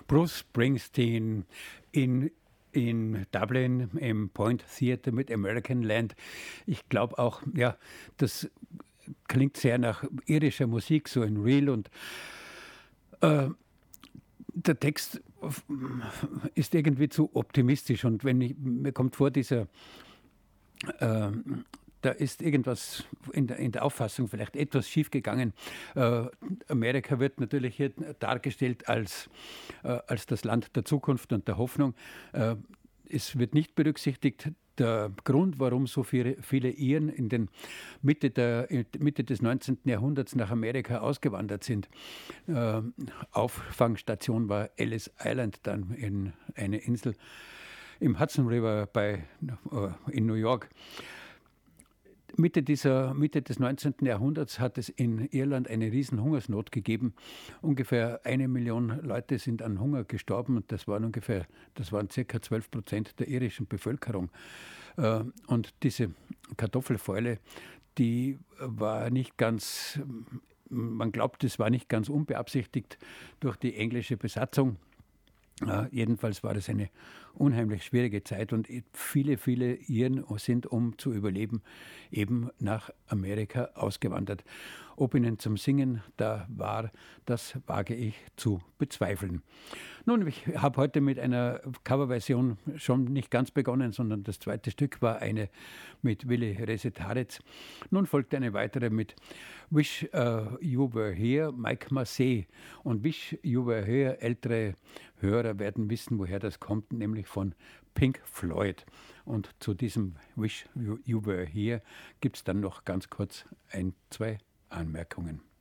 Bruce Springsteen in Dublin im Point Theatre mit American Land. Ich glaube auch, ja, das klingt sehr nach irischer Musik, so in Real, und äh, der Text ist irgendwie zu optimistisch, und mir kommt vor, äh, da ist irgendwas in der Auffassung vielleicht etwas schiefgegangen. Amerika wird natürlich hier dargestellt als das Land der Zukunft und der Hoffnung. Es wird nicht berücksichtigt, der Grund, warum so viele Iren in den Mitte des 19. Jahrhunderts nach Amerika ausgewandert sind. Auffangstation war Ellis Island, dann in eine Insel im Hudson River in New York. Mitte des 19. Jahrhunderts hat es in Irland eine riesen Hungersnot gegeben. Ungefähr 1 Million Leute sind an Hunger gestorben, und das waren circa 12% der irischen Bevölkerung. Und diese Kartoffelfäule, die war nicht ganz, man glaubt, es war nicht ganz unbeabsichtigt durch die englische Besatzung. Jedenfalls war das eine unheimlich schwierige Zeit, und viele Iren sind, um zu überleben, eben nach Amerika ausgewandert. Ob ihnen zum Singen da war, das wage ich zu bezweifeln. Nun, ich habe heute mit einer Coverversion schon nicht ganz begonnen, sondern das zweite Stück war eine mit Willi Resetaritz. Nun folgt eine weitere mit Wish You Were Here, Mike Massey. Und Wish You Were Here, ältere Hörer werden wissen, woher das kommt, nämlich von Pink Floyd. Und zu diesem Wish You Were Here gibt es dann noch ganz kurz 1, 2 Anmerkungen.